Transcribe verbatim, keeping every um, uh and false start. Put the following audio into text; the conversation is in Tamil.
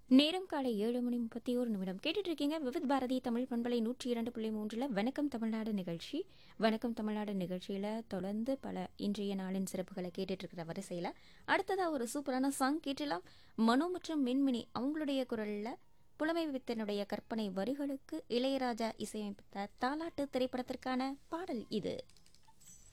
நேரம் காலை ஏழு மணி முப்பத்தி ஒரு நிமிடம் கேட்டுட்டு இருக்கீங்க. விவித் பாரதி தமிழ் பண்பலை நூற்றி இரண்டு புள்ளி மூன்றில் வணக்கம் தமிழ்நாடு நிகழ்ச்சி. வணக்கம் தமிழ்நாடு நிகழ்ச்சியில் தொடர்ந்து பல இன்றைய நாளின் சிறப்புகளை கேட்டுட்டு இருக்கிற வரிசையில் அடுத்ததாக ஒரு சூப்பரான சாங் கேட்டலாம். மனோ மற்றும் மின்மினி அவங்களுடைய குரலில் புலமை வித்தனுடைய கற்பனை வரிகளுக்கு இளையராஜா இசையமைத்த தாலாட்டு திரைப்படத்திற்கான பாடல் இது.